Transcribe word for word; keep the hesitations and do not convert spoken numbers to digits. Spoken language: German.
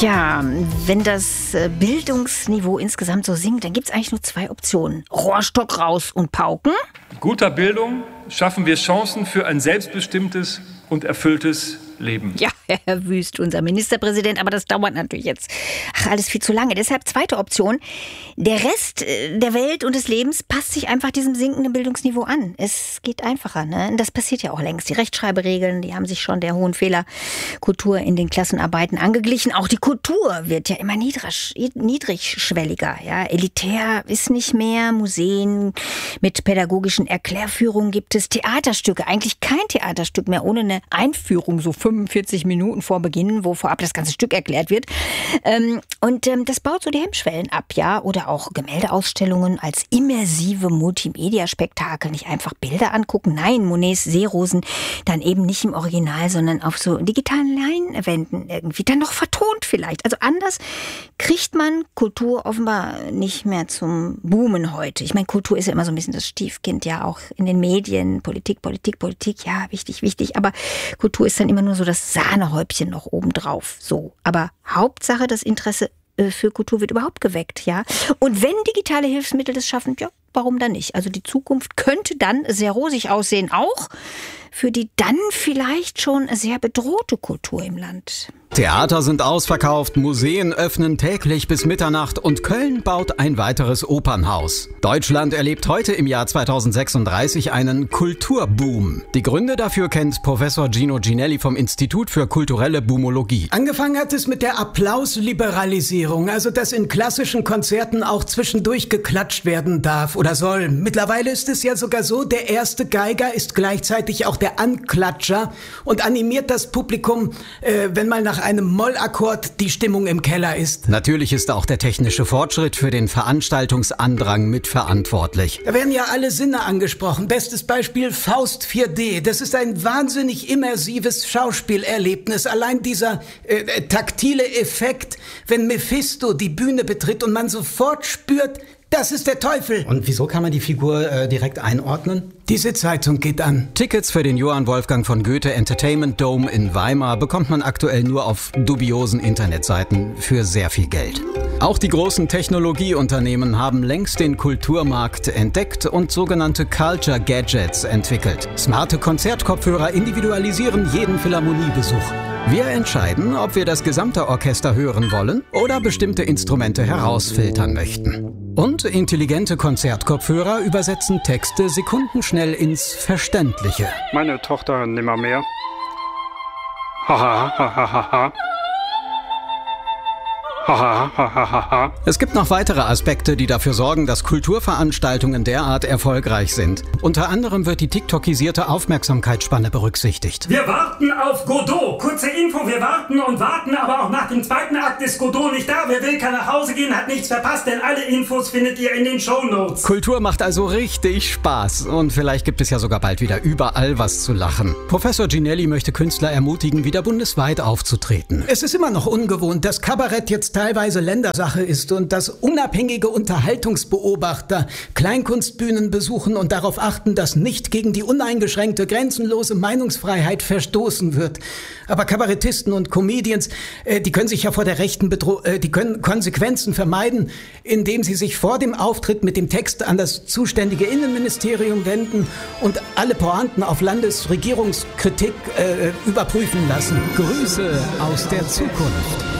Tja, wenn das Bildungsniveau insgesamt so sinkt, dann gibt es eigentlich nur zwei Optionen. Rohrstock raus und pauken. Guter Bildung schaffen wir Chancen für ein selbstbestimmtes und erfülltes Leben. Ja, Herr Wüst, unser Ministerpräsident, aber das dauert natürlich jetzt ach, alles viel zu lange. Deshalb zweite Option, der Rest der Welt und des Lebens passt sich einfach diesem sinkenden Bildungsniveau an. Es geht einfacher, ne? Das passiert ja auch längst. Die Rechtschreiberegeln, die haben sich schon der hohen Fehlerkultur in den Klassenarbeiten angeglichen. Auch die Kultur wird ja immer niedrig, niedrigschwelliger. Ja? Elitär ist nicht mehr. Museen mit pädagogischen Erklärführungen gibt es. Theaterstücke, eigentlich kein Theaterstück mehr ohne eine Einführung, so fünfundvierzig Minuten vor Beginn, wo vorab das ganze Stück erklärt wird. Ähm, und ähm, das baut so die Hemmschwellen ab, ja. Oder auch Gemäldeausstellungen als immersive Multimedia-Spektakel. Nicht einfach Bilder angucken. Nein, Monets Seerosen dann eben nicht im Original, sondern auf so digitalen Leinwänden irgendwie. Dann noch vertont vielleicht. Also anders kriegt man Kultur offenbar nicht mehr zum Boomen heute. Ich meine, Kultur ist ja immer so ein bisschen das Stiefkind, ja, auch in den Medien. Politik, Politik, Politik, ja, wichtig, wichtig. Aber Kultur ist dann immer nur so das Sahnehäubchen noch obendrauf. So. Aber Hauptsache, das Interesse für Kultur wird überhaupt geweckt, ja. Und wenn digitale Hilfsmittel das schaffen, ja, warum dann nicht? Also die Zukunft könnte dann sehr rosig aussehen, auch für die dann vielleicht schon sehr bedrohte Kultur im Land. Theater sind ausverkauft, Museen öffnen täglich bis Mitternacht und Köln baut ein weiteres Opernhaus. Deutschland erlebt heute im Jahr zweitausendsechsunddreißig einen Kulturboom. Die Gründe dafür kennt Professor Gino Ginelli vom Institut für kulturelle Boomologie. Angefangen hat es mit der Applausliberalisierung, also dass in klassischen Konzerten auch zwischendurch geklatscht werden darf oder soll. Mittlerweile ist es ja sogar so, der erste Geiger ist gleichzeitig auch der Anklatscher und animiert das Publikum, äh, wenn mal nach einem Mollakkord die Stimmung im Keller ist. Natürlich ist auch der technische Fortschritt für den Veranstaltungsandrang mitverantwortlich. Da werden ja alle Sinne angesprochen. Bestes Beispiel Faust vier D. Das ist ein wahnsinnig immersives Schauspielerlebnis. Allein dieser äh, taktile Effekt, wenn Mephisto die Bühne betritt und man sofort spürt, das ist der Teufel. Und wieso kann man die Figur äh, direkt einordnen? Die Sitzheizung geht an. Tickets für den Johann Wolfgang von Goethe Entertainment Dome in Weimar bekommt man aktuell nur auf dubiosen Internetseiten für sehr viel Geld. Auch die großen Technologieunternehmen haben längst den Kulturmarkt entdeckt und sogenannte Culture Gadgets entwickelt. Smarte Konzertkopfhörer individualisieren jeden Philharmoniebesuch. Wir entscheiden, ob wir das gesamte Orchester hören wollen oder bestimmte Instrumente herausfiltern möchten. Und intelligente Konzertkopfhörer übersetzen Texte sekundenschnell ins Verständliche. Meine Tochter nimmermehr. Haha, haha, haha. Es gibt noch weitere Aspekte, die dafür sorgen, dass Kulturveranstaltungen derart erfolgreich sind. Unter anderem wird die tiktokisierte Aufmerksamkeitsspanne berücksichtigt. Wir warten auf Godot. Kurze Info, wir warten und warten, aber auch nach dem zweiten Akt ist Godot nicht da. Wer will, kann nach Hause gehen, hat nichts verpasst, denn alle Infos findet ihr in den Shownotes. Kultur macht also richtig Spaß. Und vielleicht gibt es ja sogar bald wieder überall was zu lachen. Professor Ginelli möchte Künstler ermutigen, wieder bundesweit aufzutreten. Es ist immer noch ungewohnt, dass Kabarett jetzt teilweise Ländersache ist und dass unabhängige Unterhaltungsbeobachter Kleinkunstbühnen besuchen und darauf achten, dass nicht gegen die uneingeschränkte, grenzenlose Meinungsfreiheit verstoßen wird. Aber Kabarettisten und Comedians, äh, die können sich ja vor der rechten Bedro- äh, die können Konsequenzen vermeiden, indem sie sich vor dem Auftritt mit dem Text an das zuständige Innenministerium wenden und alle Pointen auf Landesregierungskritik äh, überprüfen lassen. Grüße aus der Zukunft.